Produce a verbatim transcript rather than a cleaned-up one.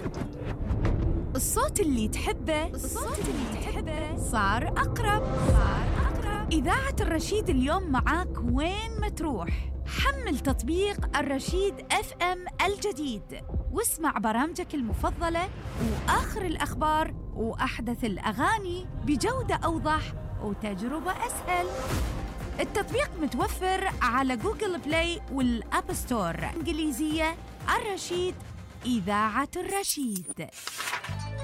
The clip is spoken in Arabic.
الصوت اللي تحبه الصوت اللي تحبه صار أقرب صار أقرب إذاعة الرشيد اليوم معاك وين ما تروح. حمل تطبيق الرشيد اف ام الجديد واسمع برامجك المفضلة وآخر الأخبار وأحدث الأغاني بجودة أوضح وتجربة أسهل. التطبيق متوفر على جوجل بلاي والأب ستور. إنجليزية الرشيد، إذاعة الرشيد.